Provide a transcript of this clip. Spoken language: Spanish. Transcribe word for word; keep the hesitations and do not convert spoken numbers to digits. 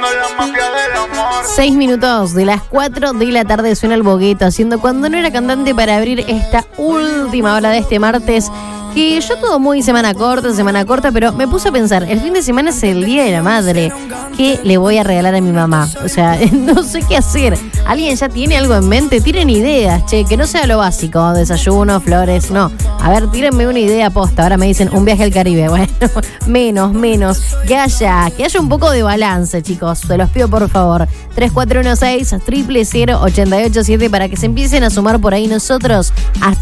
Seis minutos de las cuatro de la tarde suena el bogueto, haciendo Cuando No Era Cantante para abrir esta última hora de este martes. Que yo todo muy semana corta, semana corta, pero me puse a pensar, el fin de semana es el Día de la Madre. ¿Qué le voy a regalar a mi mamá? O sea, no sé qué hacer. ¿Alguien ya tiene algo en mente? Tiren ideas, che, que no sea lo básico, desayuno, flores, no. A ver, tírenme una idea posta. Ahora me dicen un viaje al Caribe. Bueno, menos, menos. Que haya, que haya un poco de balance, chicos. Se los pido por favor. tres cuatro uno seis, cero cero cero, ocho ocho siete para que se empiecen a sumar por ahí nosotros hasta